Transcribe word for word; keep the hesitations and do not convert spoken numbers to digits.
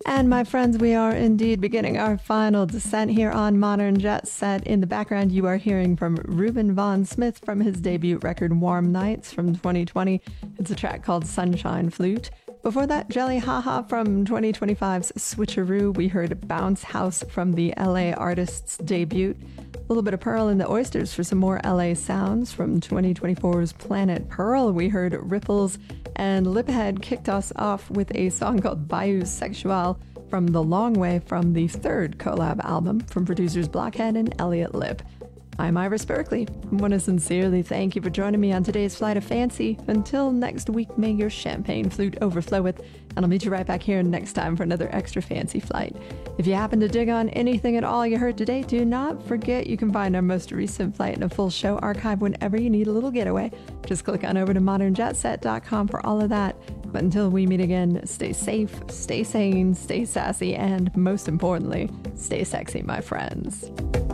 And my friends, we are indeed beginning our final descent here on Modern Jet Set. In the background, you are hearing from Reuben Von Smith from his debut record Warm Nights from twenty twenty. It's a track called Sunshine Flute. Before that, Jelly Haha from twenty twenty-five's Switcheroo. We heard Bounce House from the L A artist's debut. A little bit of Pearl in the Oysters for some more L A sounds. From twenty twenty-four's Planet Pearl, we heard Ripples. And Liphead kicked us off with a song called Bayou Sexual from The Long Way from the third collab album from producers Blockhead and Elliot Lip. I'm Iris Berkeley. I want to sincerely thank you for joining me on today's Flight of Fancy. Until next week, may your champagne flute overflow with, and I'll meet you right back here next time for another extra fancy flight. If you happen to dig on anything at all you heard today, do not forget you can find our most recent flight and a full show archive whenever you need a little getaway. Just click on over to modern jet set dot com for all of that. But until we meet again, stay safe, stay sane, stay sassy, and most importantly, stay sexy, my friends.